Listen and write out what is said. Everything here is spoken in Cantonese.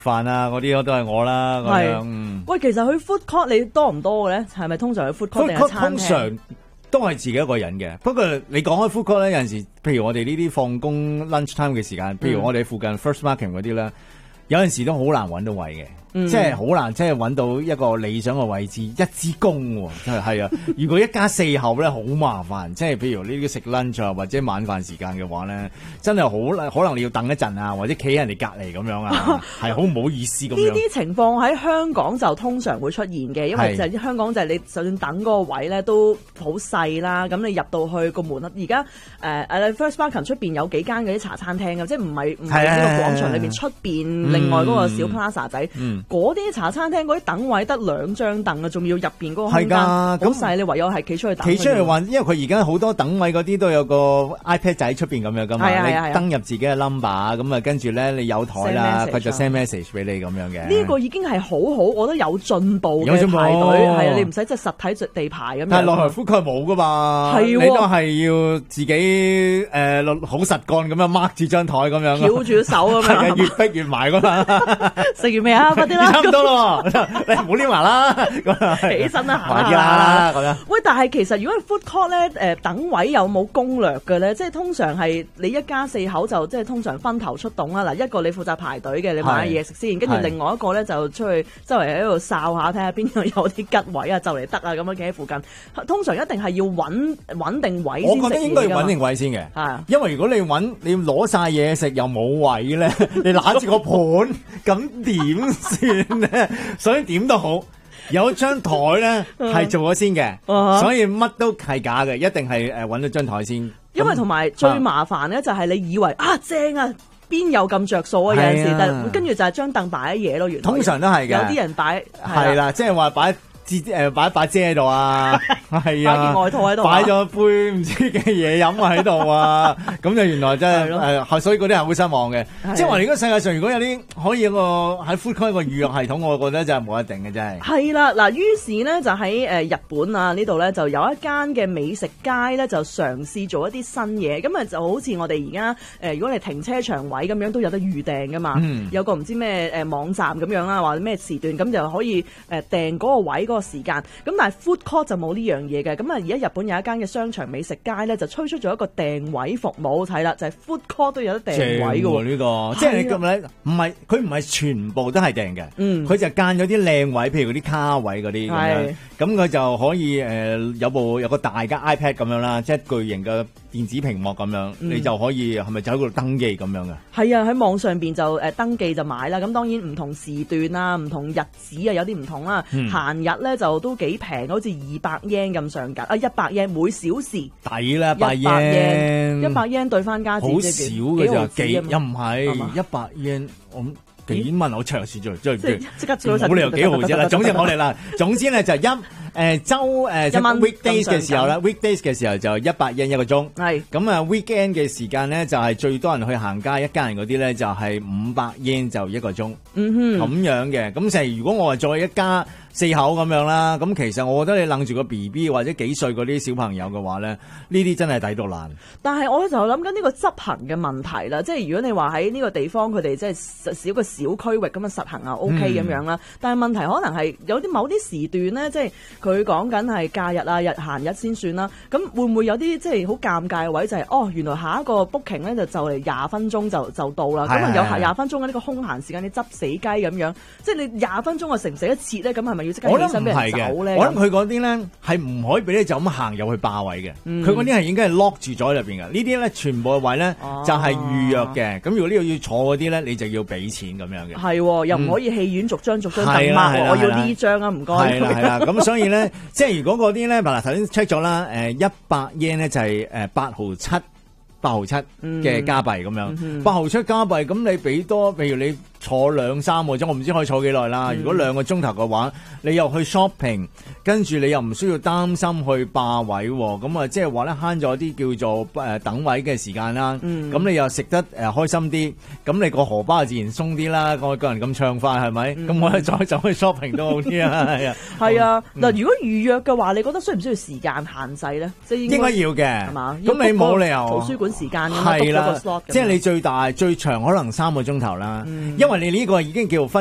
飯啊嗰啲都係我啦咁樣。 喂，其實去 food court 你多唔多嘅咧？係咪通常去 food court 定係餐廳？ 通常都係自己一個人嘅。不過你講開 food court 咧，有陣時，譬如我哋呢啲放工 lunch time 嘅時間，譬如我哋附近 First Market 嗰啲咧，有陣時都好難揾到位嘅。即係好難，即係揾到一個理想嘅位置，一支公喎，係啊！如果一家四口咧，好麻煩。即係譬如呢啲食 lunch 啊，或者晚飯時間嘅話咧，真係好可能你要等一陣啊，或者企喺人哋隔離咁樣啊，係好唔好意思咁樣。 呢啲情況喺香港就通常會出現嘅，因為就係香港就係你就算等嗰個位咧都好細啦，咁你入到去個門而家First Market 出邊有幾間嗰啲茶餐廳嘅，即係唔係呢個廣場裏邊出邊另外嗰個小 plaza 仔。嗰啲茶餐廳嗰啲等位得2張凳啊，仲要入邊嗰個空間好細，你唯有係企出去等。企出去話，因為佢而家好多等位嗰啲都有個 iPad 仔出邊咁樣噶嘛，你登入自己嘅 number， 咁啊跟住咧你有台啦，佢就 send message 俾你咁樣嘅。呢個已經係好好，我覺得有進步嘅排隊，係啊，你唔使即係實體地排咁樣。 但係落台夫佢冇噶嘛，你都係要自己好實幹咁樣 mark 住張台咁樣， 翹住手咁樣， 越逼越埋噶嘛。 食完未啊？啲啦， 差唔多咯，你唔好撩埋啦， 起身啦， 行下啦咁樣。 喂，但係其實如果係 food court 咧，等位有冇攻略嘅咧？即係通常係你一家四口就即係通常分頭出動啦。嗱，一個你負責排隊嘅，你買嘢食先，跟住另外一個咧就出去周圍喺度哨下，睇下邊度有啲吉位啊，就嚟得啊，咁樣企喺附近。通常一定係要揾定位先。 我覺得應該要揾定位先嘅，因為如果你要攞晒嘢食又冇位咧，你揦住個盤咁點算咧？所以點都好，有張台咧係做咗先嘅，所以乜都係假嘅，一定係揾到張台先。 因為同埋最麻煩咧就係你以為正啊，邊有咁着數啊？有陣時，但跟住就係張凳擺喺嘢咯，原來通常都係嘅。 有啲人擺係啦，即係話擺一把遮喺度啊，係啊， 擺件外套喺度， 擺咗杯唔知嘅嘢飲喺度啊，咁就原來真係所以嗰啲係好失望嘅。即係話，如果世界上如果有啲可以喺 food court 個預約系統，我覺得真係冇一定嘅，真係。係啦，嗱，於是呢，就喺日本啊呢度咧就有一間嘅美食街咧就嘗試做一啲新嘢，咁啊就好似我哋而家如果你停車場位咁樣都有得預訂噶嘛，有個唔知咩網站咁樣啦，或者咩時段咁就可以訂嗰個位嗰個時間，咁但係 food court 就冇呢樣嘢嘅，咁啊而家日本有一間嘅商場美食街咧就推出咗一個訂位服務，睇啦就係 food court 都有得訂位嘅喎， 呢個即係你咁咧，佢唔係全部都係訂嘅，佢就間咗啲靚位，譬如嗰啲卡位嗰啲咁樣，咁佢就可以有個大嘅 iPad 咁樣啦，即係巨型嘅電子屏幕咁樣，你就可以係咪就喺嗰度登記咁樣嘅？係啊，喺網上邊就登記就買啦，咁當然唔同時段啊、唔同日子啊有啲唔同啦，閒日咧就都幾平，好似200 yen 咁上價，100 yen 每小時抵啦，100 yen，100 yen 兌翻加紙， 好少嘅咋，又唔係100 yen，我幾蚊我長時做，即刻冇理由幾毫啫啦。總之我哋啦，總之咧就weekdays 嘅時候啦 ，weekdays 嘅時候就100 yen 一個鐘，係咁啊 weekend 嘅時間咧就係最多人去行街，一家人嗰啲咧就係500 yen 就一個鐘，咁樣嘅。咁就係如果我係再一家4口咁樣啦，咁其實我覺得你楞住個 BB 或者幾歲嗰啲小朋友嘅話咧，呢啲真係抵到爛。但係我就諗緊呢個執行嘅問題啦，即係如果你話喺呢個地方佢哋即係少個小區域咁樣實行啊 OK 咁樣啦，但係問題可能係有啲某啲時段咧，即係佢講緊係假日啊、日閒日先算啦，咁會唔會有啲即係好尷尬嘅位就係原來下一個 booking 咧就嚟20分鐘就到啦，咁啊有20分鐘嘅呢個空閒時間你執死雞咁樣，即係你20分鐘啊食唔食得切咧？咁係咪要即刻起身俾人走咧？我諗佢嗰啲咧係唔可以俾你就咁行入去霸位嘅，佢嗰啲係應該係 lock 住咗喺入邊嘅。呢啲咧全部嘅位咧就係預約嘅，咁如果呢度要坐嗰啲咧，你就要俾錢咁樣嘅。係又唔可以戲院逐張凳抹，我要呢張啊，唔該。係啦，咁所以咧，即係如果嗰啲咧，嗱頭先 check 咗啦，100 yen 咧就係8毫七嘅加幣咁樣，8毫7加幣，咁你俾多，譬如你坐2-3個鐘，我唔知可以坐幾耐啦。如果2個鐘頭嘅話，你又去 shopping， 跟住你又唔需要擔心去霸位，咁啊即係話咧慳咗啲叫做等位嘅時間啦。咁你又食得開心啲，咁你個荷包自然鬆啲啦。我個人咁暢快係咪？咁我哋再走去 shopping 都好啲啊。係啊，係啊。嗱，如果預約嘅話，你覺得需唔需要時間限制咧？即係應該要嘅，係嘛？咁你冇理由圖書館時間係啦，即係你最長可能3個鐘頭啦。因為為你呢個已經叫分